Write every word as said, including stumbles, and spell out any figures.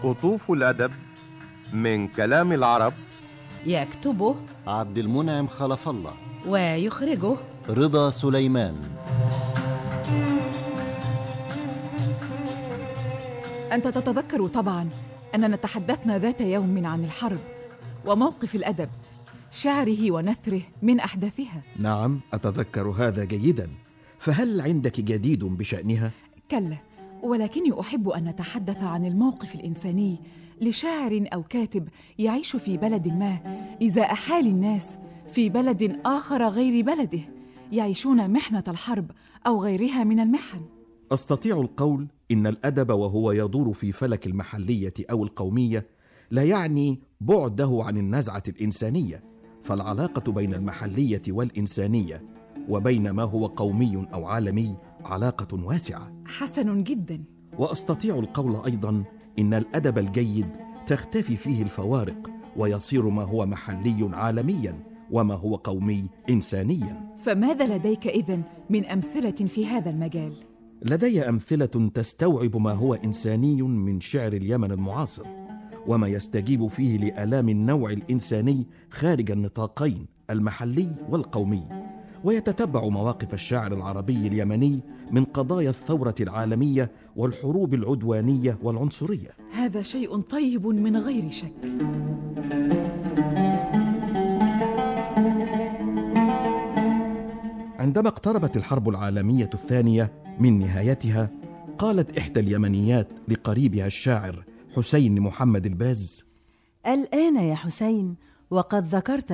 قطوف الأدب من كلام العرب، يكتبه عبد المنعم خلف الله، ويخرجه رضا سليمان. أنت تتذكر طبعاً أننا تحدثنا ذات يوم عن الحرب وموقف الأدب، شعره ونثره من أحدثها. نعم، أتذكر هذا جيداً. فهل عندك جديد بشأنها؟ كلا، ولكني أحب أن نتحدث عن الموقف الإنساني لشاعر أو كاتب يعيش في بلد ما إزاء حال الناس في بلد آخر غير بلده، يعيشون محنة الحرب أو غيرها من المحن. أستطيع القول إن الأدب وهو يدور في فلك المحلية أو القومية لا يعني بعده عن النزعة الإنسانية، فالعلاقة بين المحلية والإنسانية وبين ما هو قومي أو عالمي علاقة واسعة. حسن جدا. وأستطيع القول أيضا إن الأدب الجيد تختفي فيه الفوارق، ويصير ما هو محلي عالميا وما هو قومي إنسانيا. فماذا لديك إذن من أمثلة في هذا المجال؟ لدي أمثلة تستوعب ما هو إنساني من شعر اليمن المعاصر، وما يستجيب فيه لآلام النوع الإنساني خارج النطاقين المحلي والقومي، ويتتبع مواقف الشاعر العربي اليمني من قضايا الثورة العالمية والحروب العدوانية والعنصرية. هذا شيء طيب من غير شك. عندما اقتربت الحرب العالمية الثانية من نهايتها، قالت إحدى اليمنيات لقريبها الشاعر حسين محمد الباز: الآن يا حسين وقد ذكرت